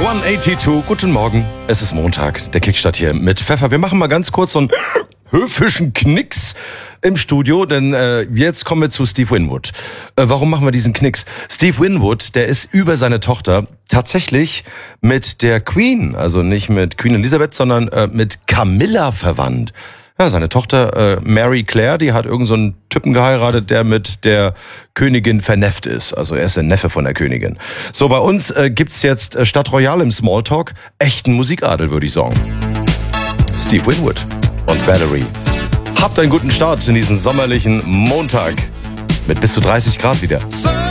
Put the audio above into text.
182, guten Morgen. Es ist Montag, der Kickstart hier mit Pfeffer. Wir machen mal ganz kurz so einen höfischen Knicks im Studio, denn jetzt kommen wir zu Steve Winwood. Warum machen wir diesen Knicks? Steve Winwood, der ist über seine Tochter tatsächlich mit der Queen, also nicht mit Queen Elizabeth, sondern mit Camilla verwandt. Ja, seine Tochter Mary Claire, die hat irgend so einen Typen geheiratet, der mit der Königin vernefft ist. Also er ist der Neffe von der Königin. So, bei uns gibt's jetzt statt Royal im Smalltalk echten Musikadel, würde ich sagen. Steve Winwood und Valerie. Habt einen guten Start in diesen sommerlichen Montag mit bis zu 30 Grad wieder.